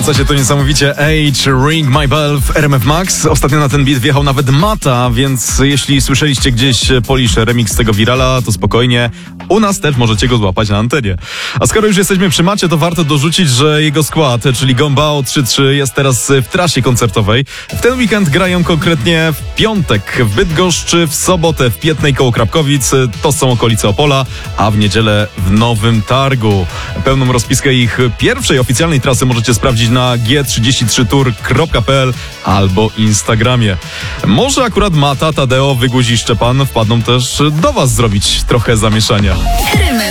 Rozkręca się to niesamowicie. Age, Ring My Bell w RMF Max. Ostatnio na ten beat wjechał nawet Mata, więc jeśli słyszeliście gdzieś Polish remix tego wirala, to spokojnie. U nas też możecie go złapać na antenie. A skoro już jesteśmy przy Macie, to warto dorzucić, że jego skład, czyli Gombao 3-3, jest teraz w trasie koncertowej. W ten weekend grają konkretnie w piątek w Bydgoszczy, w sobotę w Piętnej koło Krapkowic, to są okolice Opola, a w niedzielę w Nowym Targu. Pełną rozpiskę ich pierwszej oficjalnej trasy możecie sprawdzić na g33tour.pl albo Instagramie. Może akurat Mata, Tadeo, Wyguzi i Szczepan wpadną też do was zrobić trochę zamieszania.